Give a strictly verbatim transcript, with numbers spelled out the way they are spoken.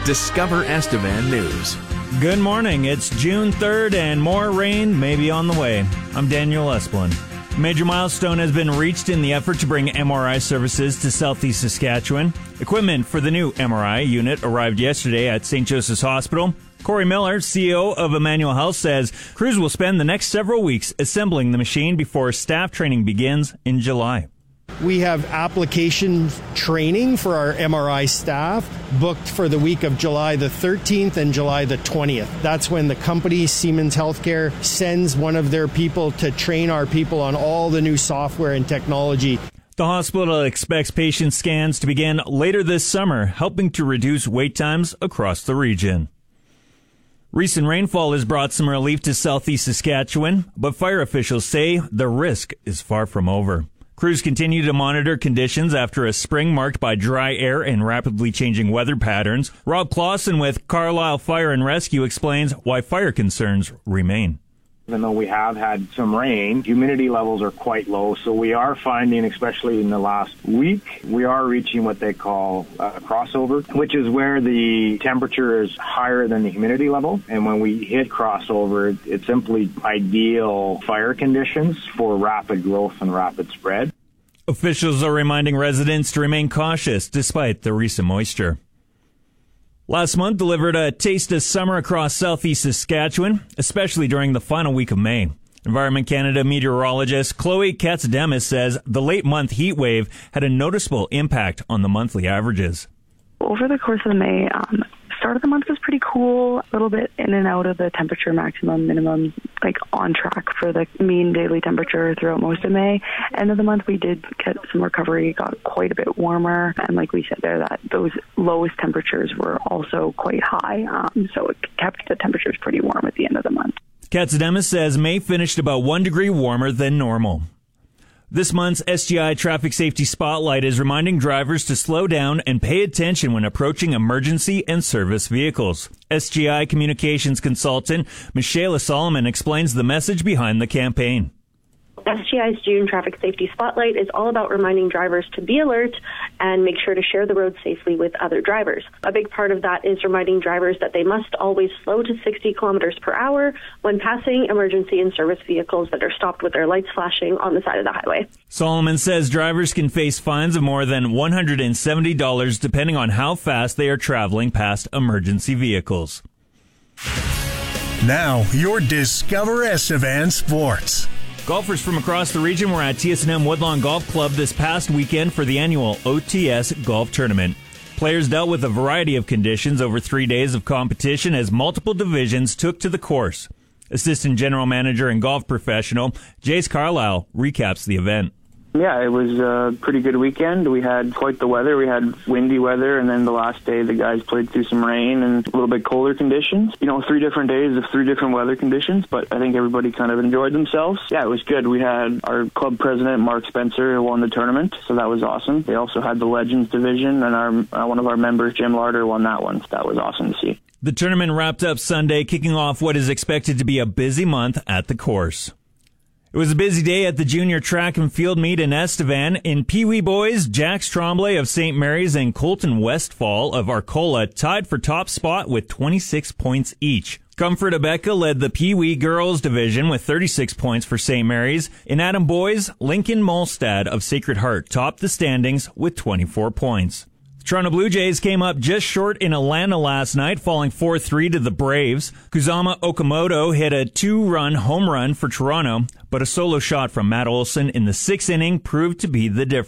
Discover Estevan News. Good morning. It's June third and more rain may be on the way. I'm Daniel Esplin. A major milestone has been reached in the effort to bring M R I services to southeast Saskatchewan. Equipment for the new M R I unit arrived yesterday at Saint Joseph's Hospital. Corey Miller, C E O of Emmanuel Health, says crews will spend the next several weeks assembling the machine before staff training begins in July. We have application training for our M R I staff booked for the week of July the thirteenth and July the twentieth. That's when the company, Siemens Healthcare, sends one of their people to train our people on all the new software and technology. The hospital expects patient scans to begin later this summer, helping to reduce wait times across the region. Recent rainfall has brought some relief to southeast Saskatchewan, but fire officials say the risk is far from over. Crews continue to monitor conditions after a spring marked by dry air and rapidly changing weather patterns. Rob Clausen with Carlisle Fire and Rescue explains why fire concerns remain. Even though we have had some rain, humidity levels are quite low, so we are finding, especially in the last week, we are reaching what they call a crossover, which is where the temperature is higher than the humidity level. And when we hit crossover, it's simply ideal fire conditions for rapid growth and rapid spread. Officials are reminding residents to remain cautious despite the recent moisture. Last month delivered a taste of summer across southeast Saskatchewan, especially during the final week of May. Environment Canada meteorologist Chloe Katsademis says the late month heat wave had a noticeable impact on the monthly averages. Over the course of May, um, start of the month was pretty cool, a little bit in and out of the temperature maximum, minimum, like on track for the mean daily temperature throughout most of May. End of the month, we did get some recovery, got quite a bit warmer, and like we said there, that those lowest temperatures were also quite high, um, so it kept the temperatures pretty warm at the end of the month. Katsademis says May finished about one degree warmer than normal. This month's S G I Traffic Safety Spotlight is reminding drivers to slow down and pay attention when approaching emergency and service vehicles. S G I Communications Consultant Michaela Solomon explains the message behind the campaign. S G I's June Traffic Safety Spotlight is all about reminding drivers to be alert and make sure to share the road safely with other drivers. A big part of that is reminding drivers that they must always slow to sixty kilometers per hour when passing emergency and service vehicles that are stopped with their lights flashing on the side of the highway. Solomon says drivers can face fines of more than one hundred seventy dollars depending on how fast they are traveling past emergency vehicles. Now, your Discover Estevan Sports. Golfers from across the region were at T S N M Woodlawn Golf Club this past weekend for the annual O T S Golf Tournament. Players dealt with a variety of conditions over three days of competition as multiple divisions took to the course. Assistant General Manager and golf professional Jace Carlisle recaps the event. Yeah, it was a pretty good weekend. We had quite the weather. We had windy weather, and then the last day the guys played through some rain and a little bit colder conditions. You know, three different days of three different weather conditions, but I think everybody kind of enjoyed themselves. Yeah, it was good. We had our club president, Mark Spencer, who won the tournament, so that was awesome. They also had the Legends division, and our uh, one of our members, Jim Larder, won that one. So that was awesome to see. The tournament wrapped up Sunday, kicking off what is expected to be a busy month at the course. It was a busy day at the junior track and field meet in Estevan. In Pee Wee boys, Jack Tremblay of Saint Mary's and Colton Westfall of Arcola tied for top spot with twenty-six points each. Comfort Abeka led the Pee Wee girls division with thirty-six points for Saint Mary's. In Adam boys, Lincoln Molstad of Sacred Heart topped the standings with twenty-four points. Toronto Blue Jays came up just short in Atlanta last night, falling four three to the Braves. Kuzama Okamoto hit a two-run home run for Toronto, but a solo shot from Matt Olson in the sixth inning proved to be the difference.